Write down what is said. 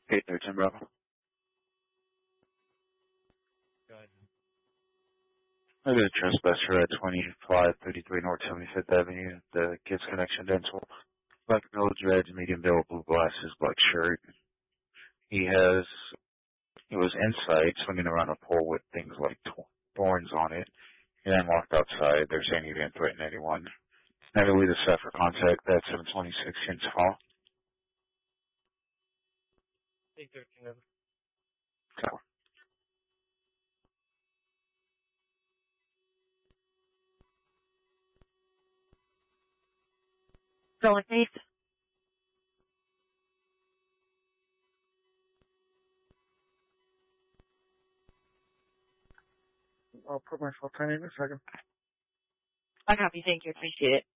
813 Bravo. Go ahead. I got a trespasser at 2533 North 75th Avenue. The Kids Connection Dental. Black bill, dreads, medium bill, blue glasses, black shirt. He was inside swinging around a pole with things like thorns on it. He then walked outside. They're saying he didn't threaten anyone. Natalie the staff for contact at 726 Hints Hall. 813 over. So, Going east. I'll put my full time in a second. I copy. Thank you. Appreciate it.